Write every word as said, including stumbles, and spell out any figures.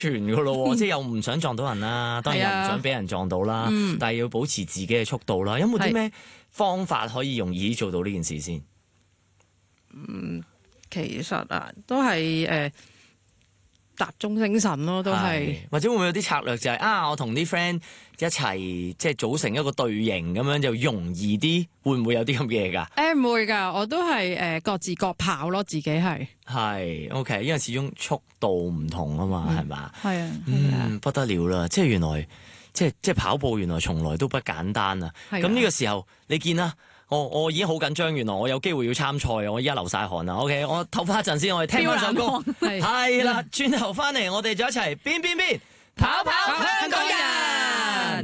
全噶咯，即係又唔想撞到人啦，當然又唔想俾人撞到啦， 嗯、 但係要保持自己嘅速度啦。有冇啲咩方法可以容易做到呢件事先？ 嗯，其實啊，都係誒、呃、集中精神咯，都係或者會唔會有啲策略就係、是、啊，我同啲 friend 一齊即係組成一個隊形咁樣就容易啲，會唔會有啲咁嘅嘢㗎？ 誒唔會㗎，我都係誒各自各跑咯，自己係係 OK，因為始終速度唔同啊嘛，係嘛？ 係啊， 嗯，不得了啦！即係原來即係即係跑步原來從來都不簡單啊！咁呢個時候你見啦。我我已經好緊張，原來我有機會要參賽啊！我依家流晒汗啦。OK，我唞翻一陣先，我哋聽翻首歌。係啦，轉頭翻嚟，我哋就一齊變變變，跑跑香港人。